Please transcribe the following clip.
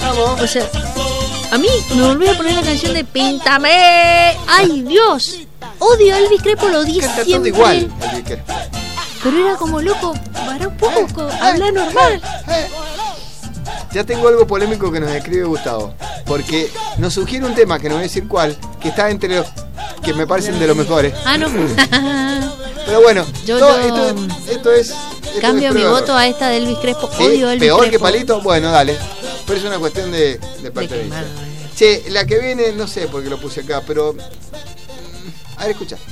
Vamos. O sea, a mí me volvió a poner la canción de Píntame. ¡Ay, Dios! Odio a Elvis Crespo, lo odié Canta todo siempre. igual, Elvis Crespo. Pero era como loco, para un poco, habla normal. Ya tengo algo polémico que nos escribe Gustavo, porque nos sugiere un tema, que no voy a decir cuál, que está entre los que me parecen de los mejores. Ah, no. Pero bueno, Esto es cambio mi prueba. voto a esta de Elvis Crespo. ¿Sí? Odio a Elvis ¿Peor Crespo. que Palito? Bueno, dale. Pero es una cuestión de parte de ella. Che, la que viene, no sé por qué lo puse acá, pero... A ver, escucha.